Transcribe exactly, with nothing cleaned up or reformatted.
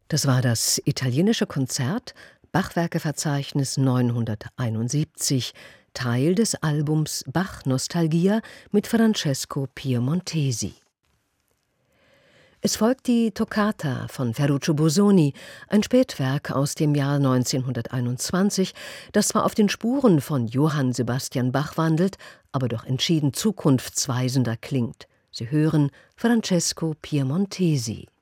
Das war das italienische Konzert, Bachwerkeverzeichnis neunhunderteinundsiebzig, Teil des Albums Bach Nostalgia mit Francesco Piemontesi. Es folgt die Toccata von Ferruccio Busoni, ein Spätwerk aus dem Jahr neunzehnhunderteinundzwanzig, das zwar auf den Spuren von Johann Sebastian Bach wandelt, aber doch entschieden zukunftsweisender klingt. Sie hören Francesco Piemontesi.